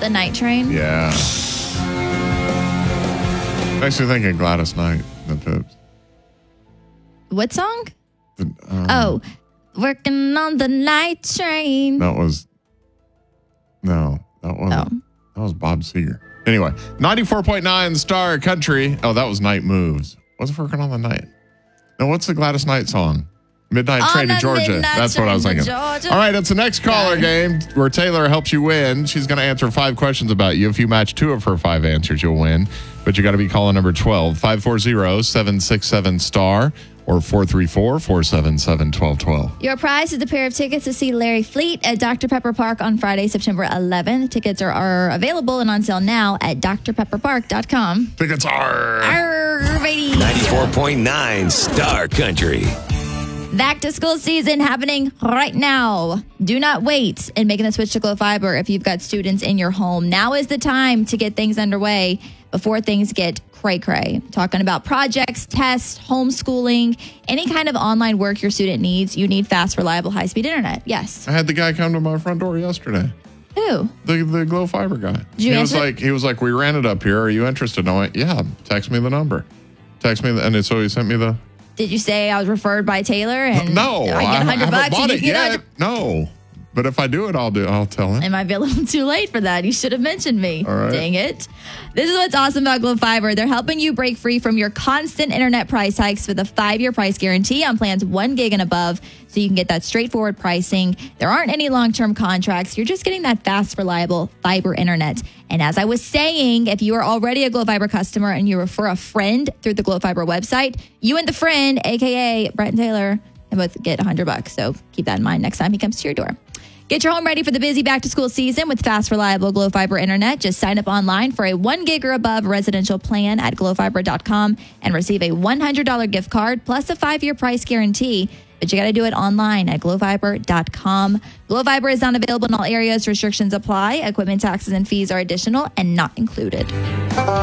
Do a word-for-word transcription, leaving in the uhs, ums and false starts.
The Night Train? Yeah. Makes me think of Gladys Knight, the Pips. What song? The, um, Oh, working on the night train. That was, no, that wasn't. Oh. That was Bob Seger. Anyway, ninety-four point nine Star Country. Oh, that was Night Moves. What's working on the night? Now, what's the Gladys Knight song? Midnight On Train to the Georgia. Midnight That's what I was Train to thinking. Georgia. All right, it's the next caller game where Taylor helps you win. She's going to answer five questions about you. If you match two of her five answers, you'll win. But you got to be calling number twelve, five four zero, seven six seven, STAR or four three four, four seven seven, one two one two. Your prize is a pair of tickets to see Larry Fleet at Doctor Pepper Park on Friday, September eleventh. Tickets are, are available and on sale now at d r pepper park dot com. Tickets are... Arr, baby. ninety-four point nine Star Country. Back to school season happening right now. Do not wait in making the switch to Glow Fiber if you've got students in your home. Now is the time to get things underway before things get cray-cray. Talking about projects, tests, homeschooling, any kind of online work your student needs, you need fast, reliable, high-speed internet. Yes. I had the guy come to my front door yesterday. Who? The the Glow Fiber guy. Did you he was answer? like, he was like, we ran it up here. Are you interested? And I went, yeah. Text me the number. Text me, the, and so he sent me the. Did you say I was referred by Taylor and No, I get I, one hundred haven't bucks? bought and it you get yet. No, but if I do it, I'll do. I'll tell him. It might be a little too late for that. You should have mentioned me. All right. Dang it. This is what's awesome about Glow Fiber. They're helping you break free from your constant internet price hikes with a five-year price guarantee on plans one gig and above, so you can get that straightforward pricing. There aren't any long-term contracts. You're just getting that fast, reliable fiber internet. And as I was saying, if you are already a Glow Fiber customer and you refer a friend through the Glow Fiber website, you and the friend, a k a. Brett and Taylor, can both get one hundred bucks. So keep that in mind next time he comes to your door. Get your home ready for the busy back-to-school season with fast, reliable Glow Fiber internet. Just sign up online for a one gig or above residential plan at glow fiber dot com and receive a one hundred dollars gift card plus a five-year price guarantee. But you got to do it online at glow fiber dot com. Glow Fiber is not available in all areas. Restrictions apply. Equipment taxes and fees are additional and not included.